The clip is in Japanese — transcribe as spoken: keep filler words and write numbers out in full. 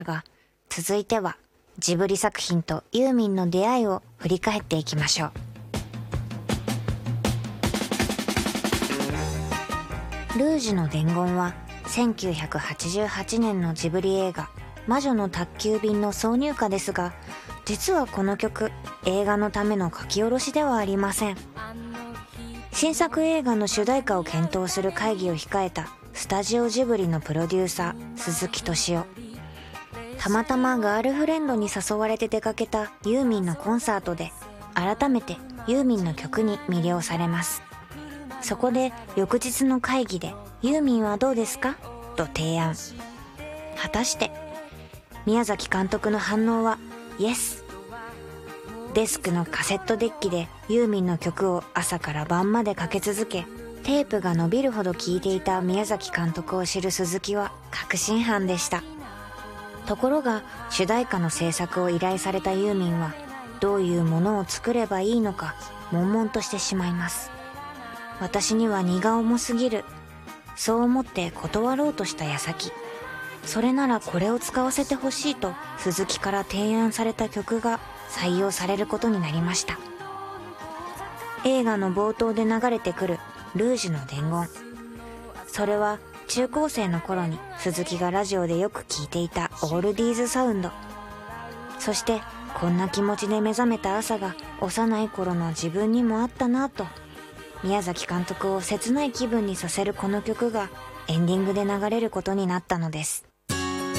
が、続いてはジブリ作品とユーミンの出会いを振り返っていきましょう。ルージュの伝言はせんきゅうひゃくはちじゅうはちねんのジブリ映画魔女の宅急便の挿入歌ですが、実はこの曲映画のための書き下ろしではありません。新作映画の主題歌を検討する会議を控えたスタジオジブリのプロデューサー鈴木敏夫。たまたまガールフレンドに誘われて出かけたユーミンのコンサートで改めてユーミンの曲に魅了されます。そこで翌日の会議でユーミンはどうですかと提案。果たして宮崎監督の反応はイエス。デスクのカセットデッキでユーミンの曲を朝から晩までかけ続け、テープが伸びるほど聴いていた宮崎監督を知る鈴木は確信犯でした。ところが主題歌の制作を依頼されたユーミンはどういうものを作ればいいのか悶々としてしまいます。私には荷が重すぎる。そう思って断ろうとした矢先、それならこれを使わせてほしいと鈴木から提案された曲が採用されることになりました。映画の冒頭で流れてくるルージュの伝言。それは中高生の頃に鈴木がラジオでよく聞いていたオールディーズサウンド。そしてこんな気持ちで目覚めた朝が幼い頃の自分にもあったなぁと、宮崎監督を切ない気分にさせるこの曲がエンディングで流れることになったのです。